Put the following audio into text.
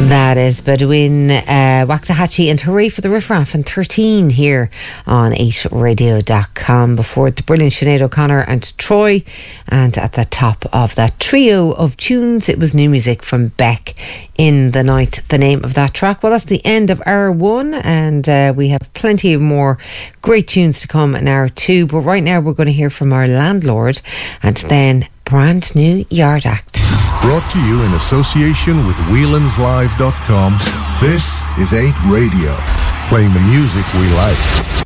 That is Bedouin, Waxahachie and Hooray for the Riff Raff and 13 here on 8radio.com before the brilliant Sinead O'Connor and Troy. And at the top of that trio of tunes, it was new music from Beck, In the Night, the name of that track. Well, that's the end of hour one, and we have plenty more great tunes to come in hour two. But right now we're going to hear from our landlord and then brand new Yard Act. Brought to you in association with Whelan'sLive.com. This is 8 Radio, playing the music we like.